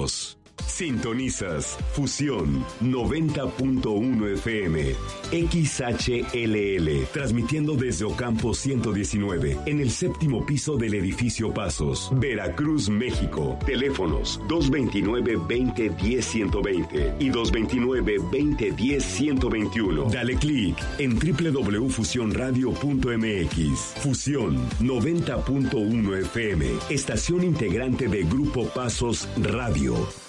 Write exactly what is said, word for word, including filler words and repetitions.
Pasos. Sintonizas Fusión noventa punto uno F M, X H L L, transmitiendo desde Ocampo ciento diecinueve, en el séptimo piso del edificio Pasos, Veracruz, México. Teléfonos dos veintinueve, veinte, diez, ciento veinte y dos veintinueve, veinte, diez, ciento veintiuno. Dale clic en doble u doble u doble u punto fusión radio punto m x. Fusión noventa punto uno F M, estación integrante de Grupo Pasos Radio.